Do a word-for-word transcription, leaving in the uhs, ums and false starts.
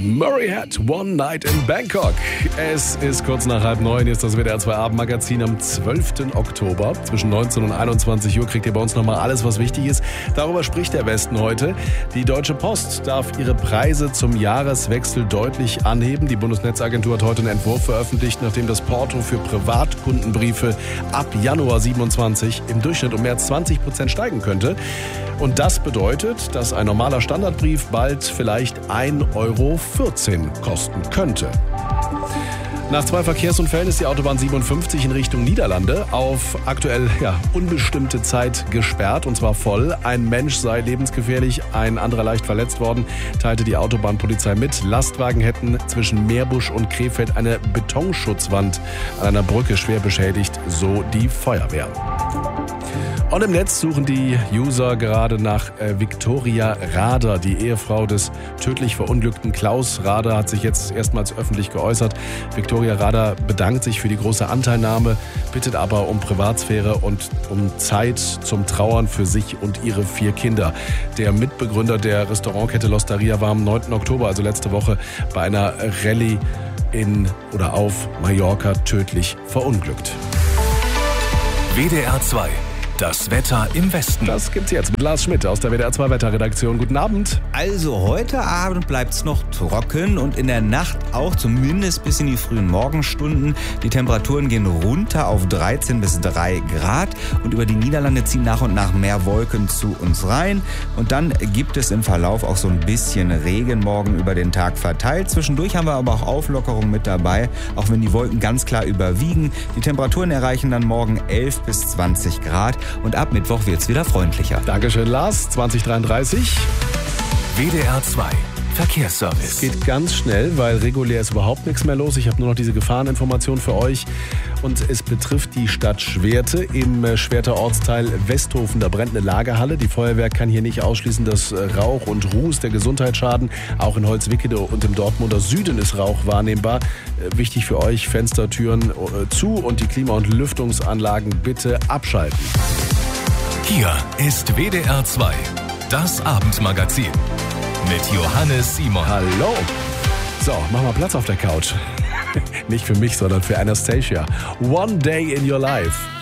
Murray Head, One Night in Bangkok. Es ist kurz nach halb neun, ist das W D R zwei Abendmagazin am zwölften Oktober. Zwischen neunzehn und einundzwanzig Uhr kriegt ihr bei uns nochmal alles, was wichtig ist. Darüber spricht der Westen heute. Die Deutsche Post darf ihre Preise zum Jahreswechsel deutlich anheben. Die Bundesnetzagentur hat heute einen Entwurf veröffentlicht, nachdem das Porto für Privatkundenbriefe ab Januar siebenundzwanzig im Durchschnitt um mehr als zwanzig Prozent steigen könnte. Und das bedeutet, dass ein normaler Standardbrief bald vielleicht ein Euro vierzehn kosten könnte. Nach zwei Verkehrsunfällen ist die Autobahn siebenundfünfzig in Richtung Niederlande auf aktuell ja, unbestimmte Zeit gesperrt, und zwar voll. Ein Mensch sei lebensgefährlich, ein anderer leicht verletzt worden, teilte die Autobahnpolizei mit. Lastwagen hätten zwischen Meerbusch und Krefeld eine Betonschutzwand an einer Brücke schwer beschädigt, so die Feuerwehr. Und im Netz suchen die User gerade nach äh, Viktoria Rader. Die Ehefrau des tödlich verunglückten Klaus Rader hat sich jetzt erstmals öffentlich geäußert. Viktoria Rader bedankt sich für die große Anteilnahme, bittet aber um Privatsphäre und um Zeit zum Trauern für sich und ihre vier Kinder. Der Mitbegründer der Restaurantkette L'Osteria war am neunten Oktober, also letzte Woche, bei einer Rallye in oder auf Mallorca tödlich verunglückt. W D R zwei. Das Wetter im Westen. Das gibt's jetzt mit Lars Schmidt aus der W D R zwei Wetterredaktion. Guten Abend. Also heute Abend bleibt's noch trocken und in der Nacht auch, zumindest bis in die frühen Morgenstunden. Die Temperaturen gehen runter auf dreizehn bis drei Grad und über die Niederlande ziehen nach und nach mehr Wolken zu uns rein. Und dann gibt es im Verlauf auch so ein bisschen Regen morgen über den Tag verteilt. Zwischendurch haben wir aber auch Auflockerung mit dabei, auch wenn die Wolken ganz klar überwiegen. Die Temperaturen erreichen dann morgen elf bis zwanzig Grad. Und ab Mittwoch wird's wieder freundlicher. Dankeschön, Lars. zwanzig dreiunddreißig. W D R zwei Verkehrsservice. Es geht ganz schnell, weil regulär ist überhaupt nichts mehr los. Ich habe nur noch diese Gefahreninformation für euch. Und es betrifft die Stadt Schwerte im Schwerter Ortsteil Westhofen. Da brennt eine Lagerhalle. Die Feuerwehr kann hier nicht ausschließen, dass Rauch und Ruß der Gesundheit schaden. Auch in Holzwickede und im Dortmunder Süden ist Rauch wahrnehmbar. Wichtig für euch, Fenster, Türen zu und die Klima- und Lüftungsanlagen bitte abschalten. Hier ist W D R zwei, das Abendmagazin mit Johannes Simon. Hallo. So, mach mal Platz auf der Couch. Nicht für mich, sondern für Anastasia. One Day in Your Life.